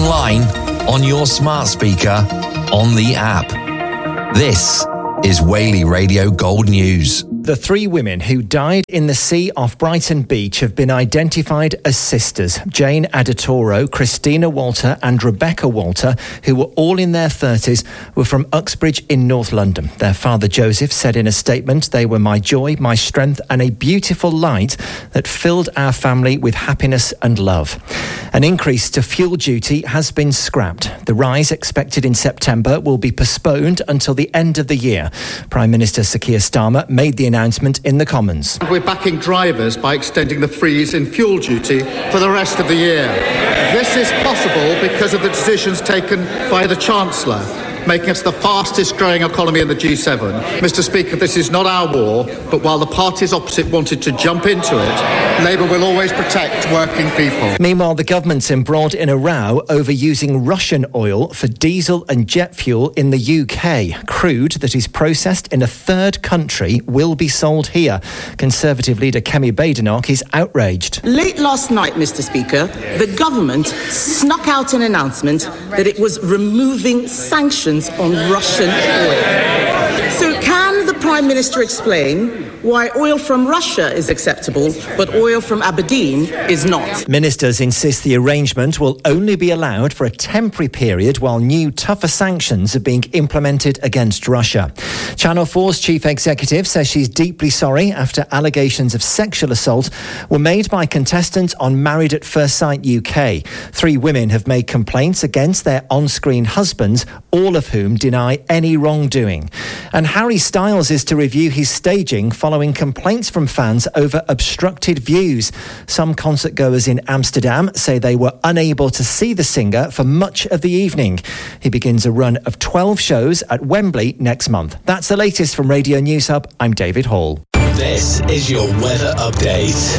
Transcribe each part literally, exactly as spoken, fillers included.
online, on your smart speaker, on the app. This is Whaley Radio Gold News. The three women who died in the sea off Brighton Beach have been identified as sisters. Jane Adetoro, Christina Walter and Rebecca Walter, who were all in their thirties, were from Uxbridge in North London. Their father Joseph said in a statement, "They were my joy, my strength and a beautiful light that filled our family with happiness and love." An increase to fuel duty has been scrapped. The rise expected in September will be postponed until the end of the year. Prime Minister Sir Keir Starmer made the announcement in the Commons. We're backing drivers by extending the freeze in fuel duty for the rest of the year. This is possible because of the decisions taken by the Chancellor, making us the fastest growing economy in the G seven. Mister Speaker, this is not our war, but while the parties opposite wanted to jump into it, Labour will always protect working people. Meanwhile, the government's embroiled in a row over using Russian oil for diesel and jet fuel in the U K. Crude that is processed in a third country will be sold here. Conservative leader Kemi Badenoch is outraged. Late last night, Mister Speaker, the government snuck out an announcement that it was removing sanctions on Russian oil. So can the Prime Minister explain why oil from Russia is acceptable, but oil from Aberdeen is not? Ministers insist the arrangement will only be allowed for a temporary period while new tougher sanctions are being implemented against Russia. Channel four's chief executive says she's deeply sorry after allegations of sexual assault were made by contestants on Married at First Sight U K. Three women have made complaints against their on-screen husbands, all of whom deny any wrongdoing. And Harry Styles is to review his staging following complaints from fans over obstructed views. Some concert goers in Amsterdam say they were unable to see the singer for much of the evening. He begins a run of twelve shows at Wembley next month. That's the latest from Radio News Hub. I'm David Hall. This is your weather update.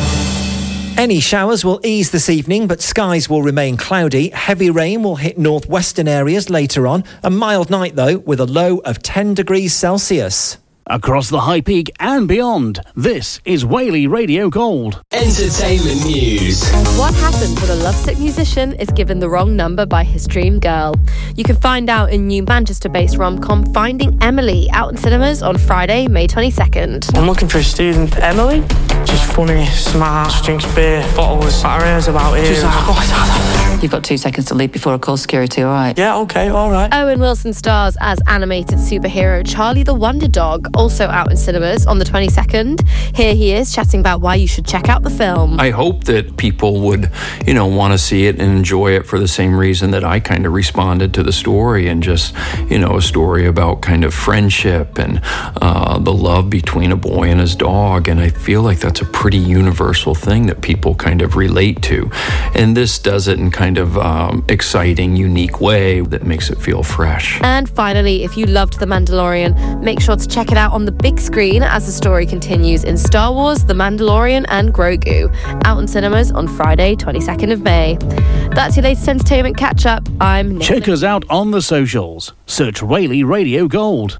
Any showers will ease this evening, but skies will remain cloudy. Heavy rain will hit northwestern areas later on. A mild night, though, with a low of ten degrees Celsius. Across the High Peak and beyond, this is Whaley Radio Gold. Entertainment news. What happens when a lovesick musician is given the wrong number by his dream girl? You can find out in new Manchester-based rom-com Finding Emily, out in cinemas on Friday, May twenty-second. I'm looking for a student. Emily? She's funny, smart, drinks beer, bottles, what her hair's about here. She's like, oh, you've got two seconds to leave before I call security, all right? Yeah, OK, all right. Owen Wilson stars as animated superhero Charlie the Wonder Dog, also out in cinemas on the twenty-second. Here he is chatting about why you should check out the film. I hope that people would, you know, want to see it and enjoy it for the same reason that I kind of responded to the story, and just, you know, a story about kind of friendship and uh, the love between a boy and his dog. And I feel like that's a pretty universal thing that people kind of relate to. And this does it in kind of um, exciting, unique way that makes it feel fresh. And finally, if you loved The Mandalorian, make sure to check it out on the big screen as the story continues in Star Wars, The Mandalorian and Grogu, out in cinemas on Friday, twenty-second of May. That's your latest entertainment catch-up. I'm Nick. Check us out on the socials. Search Whaley Radio Gold.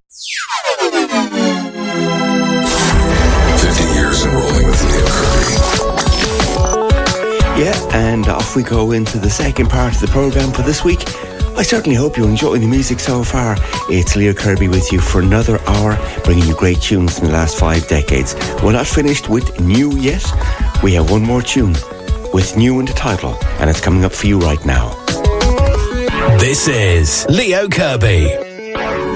fifty years and rolling with Leo Kirby. Yeah, and off we go into the second part of the programme for this week. I certainly hope you're enjoying the music so far. It's Leo Kirby with you for another hour, bringing you great tunes from the last five decades. We're not finished with new yet. We have one more tune with new in the title, and it's coming up for you right now. This is Leo Kirby.